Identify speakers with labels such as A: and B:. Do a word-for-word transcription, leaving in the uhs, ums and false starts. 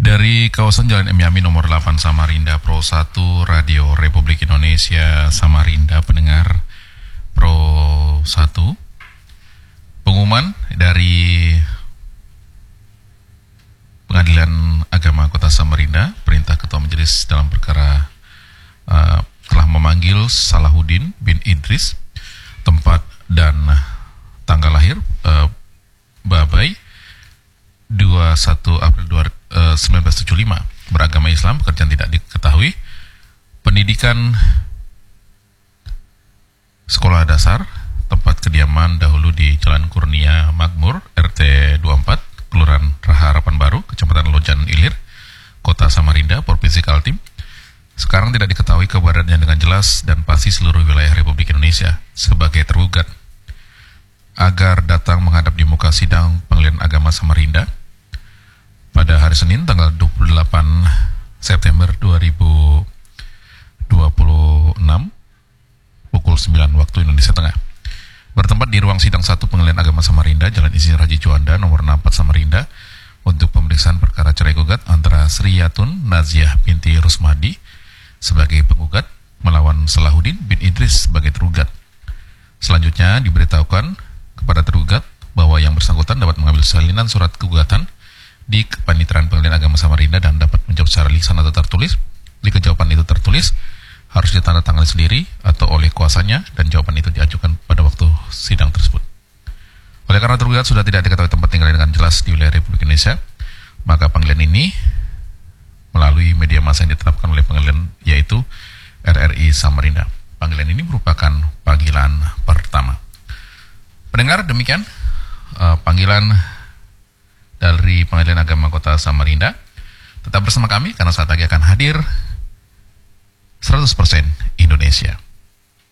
A: Dari kawasan Jalan M Yamin nomor delapan Samarinda, Pro satu Radio Republik Indonesia Samarinda, pendengar Pro satu. Pengumuman dari Pengadilan Agama Kota Samarinda, perintah Ketua Majelis dalam perkara uh, telah memanggil Salahuddin bin Idris, tempat dan tanggal lahir uh, Babai dua puluh satu April seribu sembilan ratus tujuh puluh lima, beragama Islam, pekerjaan tidak diketahui, pendidikan sekolah dasar, tempat kediaman dahulu di Jalan Kurnia Makmur, R T dua puluh empat, Kelurahan Raha Harapan Baru, Kecamatan Lojan Ilir, Kota Samarinda, Provinsi Kaltim. Sekarang tidak diketahui keberadaannya dengan jelas dan pasti seluruh wilayah Republik Indonesia. Sebagai tergugat, agar datang menghadap di muka sidang Pengadilan Agama Samarinda pada hari Senin tanggal dua puluh delapan September dua ribu dua puluh enam pukul sembilan waktu Indonesia Tengah, bertempat di ruang sidang satu Pengadilan Agama Samarinda, Jalan Insinyur Haji Juanda nomor enam puluh empat Samarinda, untuk pemeriksaan perkara cerai gugat antara Sri Yatun Naziah binti Rusmadi sebagai penggugat melawan Salahuddin bin Idris sebagai tergugat. Selanjutnya diberitahukan kepada tergugat bahwa yang bersangkutan dapat mengambil salinan surat kegugatan di Kepanitiaan Pengadilan Agama Samarinda dan dapat menjawab secara lisan atau tertulis. Jika jawaban itu tertulis, harus ditandatangani sendiri atau oleh kuasanya, dan jawaban itu diajukan pada waktu sidang tersebut. Oleh karena tergugat sudah tidak diketahui tempat tinggal dengan jelas di wilayah Republik Indonesia, maka panggilan ini melalui media massa yang ditetapkan oleh pengadilan, yaitu R R I Samarinda. Panggilan ini merupakan panggilan pertama. Pendengar, demikian uh, panggilan dari Pengadilan Agama Kota Samarinda. Tetap bersama kami karena saat lagi akan hadir seratus persen Indonesia.